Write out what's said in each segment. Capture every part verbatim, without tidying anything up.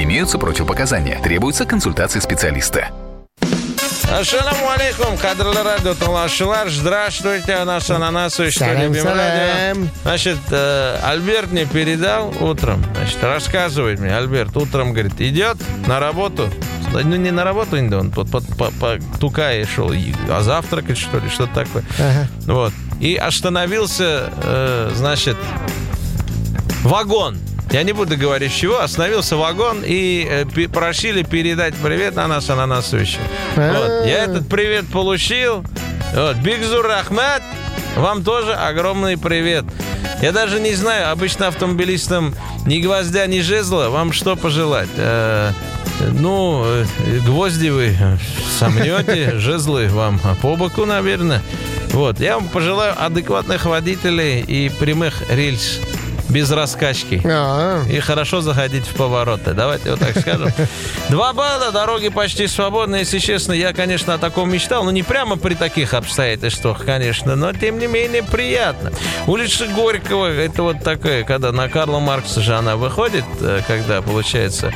Имеются противопоказания. Требуется консультация специалиста. Ассаламу алейкум, кадрлы радио талашылар. Здравствуйте, наш ананасович, что любим радио. Значит, э, Альберт мне передал утром, значит, рассказывает мне, Альберт утром, говорит, идет на работу. Ну, не на работу, он по, по, по, по Тукае шел, а завтракать, что ли, что-то такое. Ага. Вот. И остановился, э, значит, вагон. Я не буду говорить, с чего. Остановился вагон и э, пи- просили передать привет Анас Ананасовичу. Вот. Я этот привет получил. Вот. Бигзур Рахмат, вам тоже огромный привет. Я даже не знаю, обычно автомобилистам ни гвоздя, ни жезла. Вам что пожелать? Э, ну, э, гвозди вы сомнете, жезлы вам по боку, наверное. Вот. Я вам пожелаю адекватных водителей и прямых рельс. Без раскачки. А-а-а. И хорошо заходить в повороты. Давайте вот так скажем. Два балла, дороги почти свободны. Если честно, я, конечно, о таком мечтал. Но не прямо при таких обстоятельствах, конечно. Но, тем не менее, приятно. Улица Горького, это вот такая, когда на Карла Маркса же она выходит, когда, получается,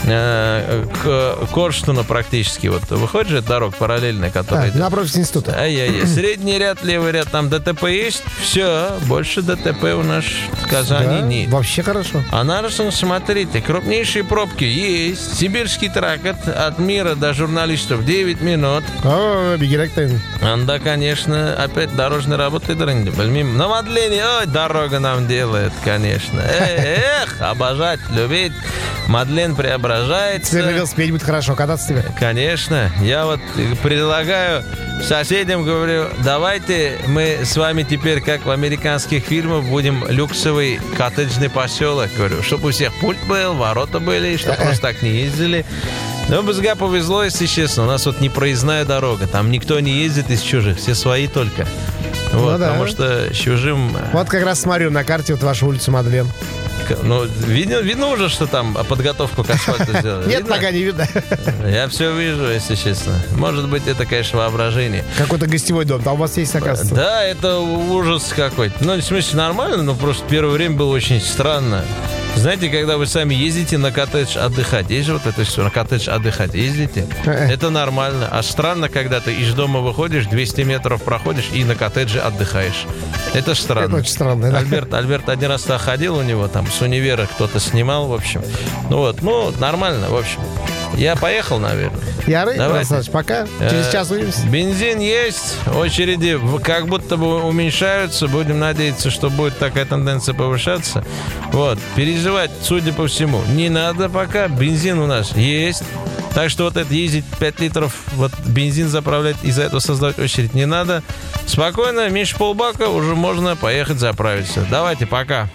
к Корштуну практически. Вот выходит же дорога параллельная, которая... А, напротив института. Ай-яй-яй. Средний ряд, левый ряд, там ДТП есть. Все, больше ДТП у нас в Казани. Да, нет. Вообще хорошо. А нарушен, смотрите, крупнейшие пробки есть. Сибирский тракт от мира до журналистов девять минут. О, бигеректен. Да, конечно, опять дорожная работа. На Мадлене, ой, дорога нам делает, конечно. Эх, обожать, любить. Мадлен преображается. Теперь на велосипеде будет хорошо кататься тебе. Конечно. Я вот предлагаю соседям, говорю, давайте мы с вами теперь, как в американских фильмах, будем люксовый коттеджный поселок, говорю, чтобы у всех пульт был, ворота были, чтобы просто так не ездили. Но Бызга повезло, если честно. У нас вот непроездная дорога. Там никто не ездит из чужих, все свои только. Вот, ну, да. Потому что чужим... Вот как раз смотрю на карте вот вашу улицу Мадлен. Ну, видно, видно уже, что там подготовку к асфальту сделали? Нет, пока не видно. Я все вижу, если честно. Может быть, это, конечно, воображение. Какой-то гостевой дом, там у вас есть, оказывается. Да, это ужас какой-то. Ну, в смысле, нормально, но просто первое время было очень странно. Знаете, когда вы сами ездите на коттедж отдыхать, есть же вот это все, на коттедж отдыхать, ездите, это нормально. А странно, когда ты из дома выходишь, двести метров проходишь и на коттедже отдыхаешь. Это странно. Это очень странно, да? Альберт, Альберт один раз ходил у него, там, с универа кто-то снимал, в общем. Ну вот, ну, нормально, в общем. Я поехал, наверное. Ярый, красавчик, пока. Через час увидимся. Бензин есть, очереди как будто бы уменьшаются. Будем надеяться, что будет такая тенденция повышаться. Вот, переживать, судя по всему, не надо пока. Бензин у нас есть. Так что вот это ездить пять литров, вот бензин заправлять, из-за этого создавать очередь не надо. Спокойно, меньше полбака, уже можно поехать заправиться. Давайте, пока.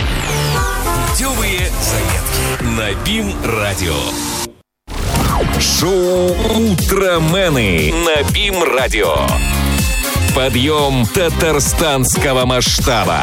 Путевые заметки на БИМ-радио. Шоу «Утромены» на БИМ-радио. Подъем татарстанского масштаба.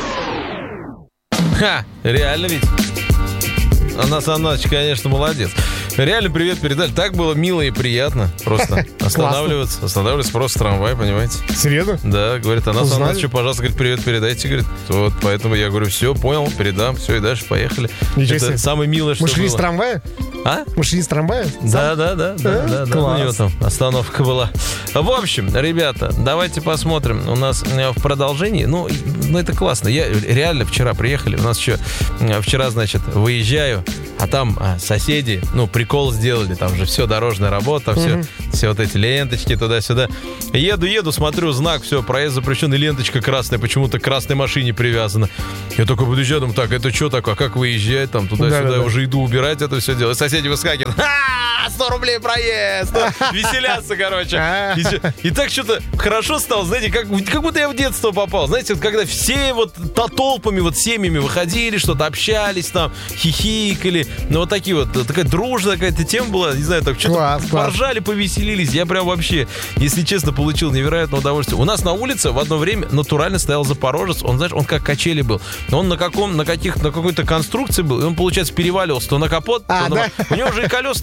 Ха, реально ведь. Анас Анасович, конечно, молодец. Реально привет передали. Так было мило и приятно. Просто останавливаться. Останавливаться просто трамвай, понимаете? Серьезно? Да, говорит, Анас Анасович, пожалуйста, говорит, привет передайте. Говорит, вот, поэтому я говорю, все, понял, передам, все, и дальше поехали. Ничего Это себе. Самое милое, что Мы шли было. с трамвая? А? Мы шли с трамвая? Да, да, да, да, да, да. У него там остановка была. В общем, ребята, давайте посмотрим. У нас в продолжении, ну, ну это классно. Я реально вчера приехали. У нас еще вчера, значит, выезжаю, а там соседи, ну, прикол сделали. Там же все, дорожная работа, все, mm-hmm. все вот эти ленточки туда-сюда. Еду, еду, смотрю, знак, все, проезд запрещен, и ленточка красная, почему-то к красной машине привязана. Я только подъезжаю, думаю, так, это что такое, а как выезжать там туда-сюда? Да, да, я уже иду убирать это все дело. Соседи выскакивают. Ха! сто рублей проезд! Веселятся, короче. И, и так что-то хорошо стало, знаете, как, как будто я в детство попал. Знаете, вот когда все вот толпами, вот семьями выходили, что-то общались там, хихикали. Ну, вот такие вот, такая дружная какая-то тема была, не знаю, так что-то поржали, повеселились. Я прям вообще, если честно, получил невероятное удовольствие. У нас на улице в одно время натурально стоял запорожец. Он, знаешь, он как качели был. Он на каком, на каких, на какой-то конструкции был, и он, получается, переваливался то на капот, а, то да? на... У него уже и колес-то не было,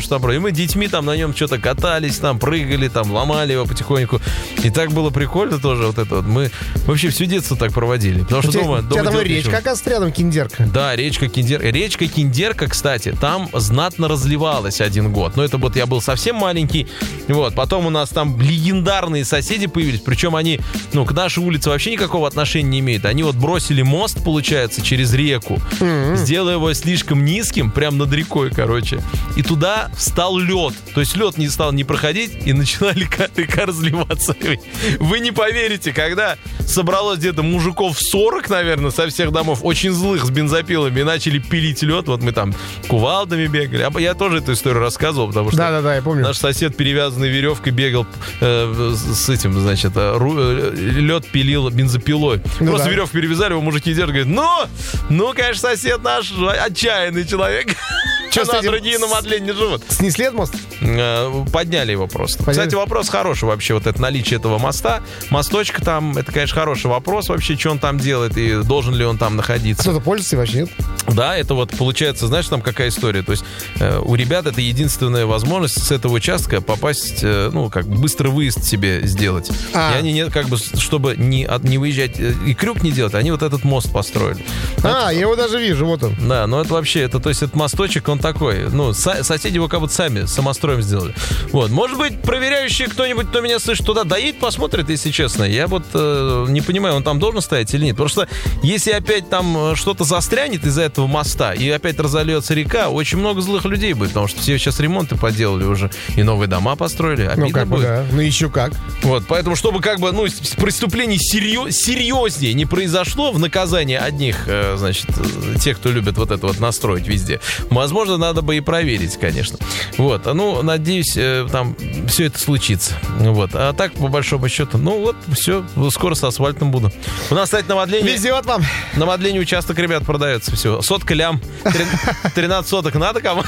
что там... И мы детьми там на нем что-то катались, там прыгали, там ломали его потихоньку. И так было прикольно тоже вот это вот. Мы вообще все детство так проводили. Потому что дома... У тебя там и речка, оказывается, рядом, Киндерка. Да, речка Киндерка. Речка Киндерка, кстати, там знатно разливалась один год. Но это вот я был совсем маленький. Вот. Потом у нас там легендарные соседи появились. Причем они, ну, к нашей улице вообще никакого отношения не имеют. Они вот бросили мост, получается, через реку, mm-hmm. сделая его слишком низким, прям над рекой, короче. И туда встал лед. То есть лед не стал не проходить, и начала река, река разливаться. Вы не поверите, когда собралось где-то мужиков сорок, наверное, со всех домов, очень злых, с бензопилами, и начали пилить лед. Вот мы там кувалдами бегали. А я тоже эту историю рассказывал, потому что да-да-да, я помню. Наш сосед, перевязанный веревкой, бегал э, с этим, значит, ру, лед пилил бензопилой. Ну Просто да. веревку перевязали, его мужики держат, говорят, ну, ну, конечно, сосед наш отчаянный человек. Что, на другие на Мадлен не живут. Снесли этот мост? Подняли его просто. Подняли. Кстати, вопрос хороший вообще, вот это наличие этого моста. Мосточка там, это, конечно, хороший вопрос вообще, что он там делает и должен ли он там находиться. Кто-то пользуется вообще, нет? Да, это вот получается, знаешь, там какая история. То есть э, у ребят это единственная возможность с этого участка попасть, э, ну, как быстро выезд себе сделать. А. И они, не, как бы, чтобы не, от, не выезжать э, и крюк не делать, они вот этот мост построили. А, это, я его даже вижу, вот он. Да, но это вообще, это, то есть этот мосточек, он такой, ну, со, соседи его как будто сами самостроем сделали. Вот, может быть, проверяющий кто-нибудь, кто меня слышит, туда доедет, посмотрит, если честно. Я вот э, не понимаю, он там должен стоять или нет. Потому что если опять там что-то застрянет из-за этого моста и опять разольется река, очень много злых людей будет, потому что все сейчас ремонты поделали уже и новые дома построили. Обидно ну, как будет. Бы, да. Ну, еще как. Вот, поэтому, чтобы как бы, ну, преступлений серьез, серьезнее не произошло в наказании одних, э, значит, тех, кто любит вот это вот настроить везде, возможно, надо бы и проверить, конечно. Вот, ну, надеюсь, э, там все это случится. Вот, а так, по большому счету, ну, вот, все, скоро с асфальтом буду. У нас, кстати, на Мадлене... Везет вам. На Мадлене участок, ребят, продается все. Сотка лям, тринадцать соток надо кому?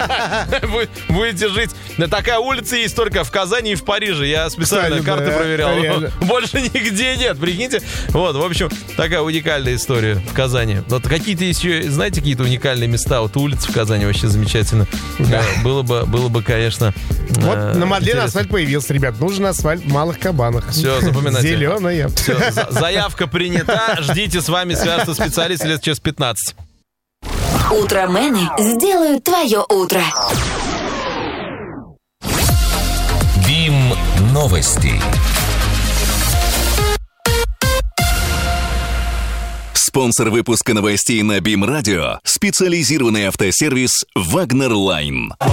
Будете жить. Такая улица есть только в Казани и в Париже. Я специально Кстати, карты да, проверял. реально. Больше нигде нет, прикиньте. Вот, в общем, такая уникальная история в Казани. Вот какие-то еще, знаете, какие-то уникальные места? Вот улицы в Казани вообще замечательно. Да. Было бы, было бы, конечно, вот э, на Мадлене асфальт появился, ребят. Нужен асфальт в Малых Кабанах. Все, запоминайте. Зеленая. Все, за- заявка принята. Ждите, с вами свяжется специалист лет через пятнадцать. Утромены сделают твое утро. БИМ новости. Спонсор выпуска новостей на БИМ Радио — специализированный автосервис «Вагнер Лайн».